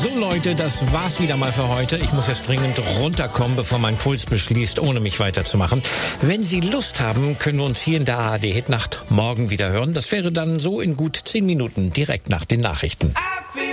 So Leute, das war's wieder mal für heute. Ich muss jetzt dringend runterkommen, bevor mein Puls beschließt, ohne mich weiterzumachen. Wenn Sie Lust haben, können wir uns hier in der ARD Hitnacht morgen wieder hören. Das wäre dann so in gut 10 Minuten direkt nach den Nachrichten.